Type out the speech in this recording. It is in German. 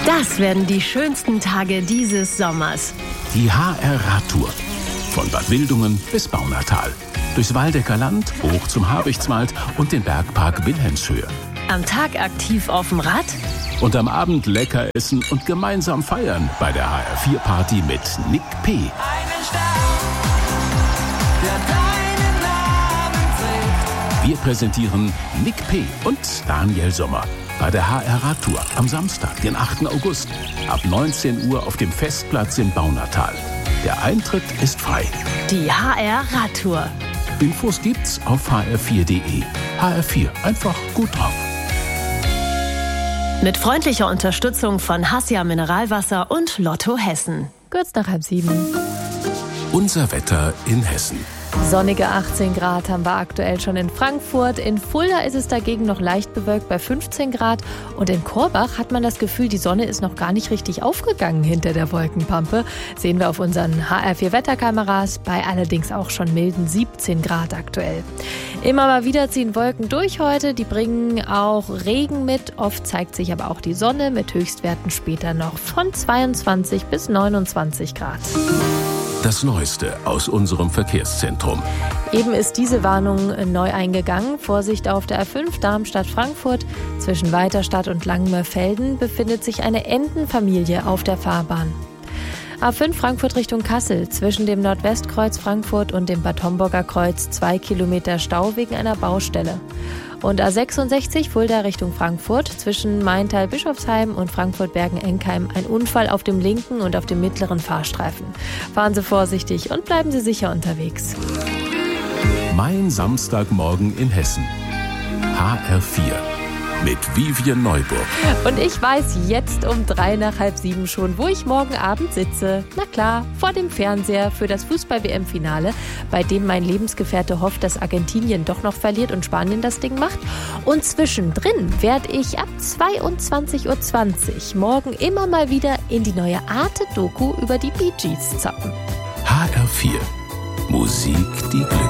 Das werden die schönsten Tage dieses Sommers. Die HR-Radtour. Von Bad Wildungen bis Baunatal. Durchs Waldecker Land, hoch zum Habichtswald und den Bergpark Wilhelmshöhe. Am Tag aktiv auf dem Rad. Und am Abend lecker essen und gemeinsam feiern bei der HR4-Party mit Nick P. Einen Stern, der deinen Namen trägt. Wir präsentieren Nick P. und Daniel Sommer bei der HR-Radtour am Samstag, den 8. August, ab 19 Uhr auf dem Festplatz in Baunatal. Der Eintritt ist frei. Die HR-Radtour. Infos gibt's auf hr4.de. HR4, einfach gut drauf. Mit freundlicher Unterstützung von Hassia Mineralwasser und Lotto Hessen. Kurz nach 6:30. Unser Wetter in Hessen. Sonnige 18 Grad haben wir aktuell schon in Frankfurt. In Fulda ist es dagegen noch leicht bewölkt bei 15 Grad. Und in Korbach hat man das Gefühl, die Sonne ist noch gar nicht richtig aufgegangen hinter der Wolkenpampe. Sehen wir auf unseren HR4-Wetterkameras, bei allerdings auch schon milden 17 Grad aktuell. Immer mal wieder ziehen Wolken durch heute. Die bringen auch Regen mit. Oft zeigt sich aber auch die Sonne mit Höchstwerten später noch von 22 bis 29 Grad. Das Neueste aus unserem Verkehrszentrum. Eben ist diese Warnung neu eingegangen. Vorsicht auf der A5 Darmstadt-Frankfurt. Zwischen Weiterstadt und Langenmörfelden befindet sich eine Entenfamilie auf der Fahrbahn. A5 Frankfurt Richtung Kassel. Zwischen dem Nordwestkreuz Frankfurt und dem Bad Homburger Kreuz 2 Kilometer Stau wegen einer Baustelle. Und A66 Fulda Richtung Frankfurt. Zwischen Maintal-Bischofsheim und Frankfurt-Bergen-Enkheim ein Unfall auf dem linken und auf dem mittleren Fahrstreifen. Fahren Sie vorsichtig und bleiben Sie sicher unterwegs. Mein Samstagmorgen in Hessen. HR4 mit Vivian Neuburg. Und ich weiß jetzt um 6:03 schon, wo ich morgen Abend sitze. Na klar, vor dem Fernseher für das Fußball-WM-Finale, bei dem mein Lebensgefährte hofft, dass Argentinien doch noch verliert und Spanien das Ding macht. Und zwischendrin werde ich ab 22:20 Uhr morgen immer mal wieder in die neue Arte-Doku über die Bee Gees zappen. HR4. Musik, die Glück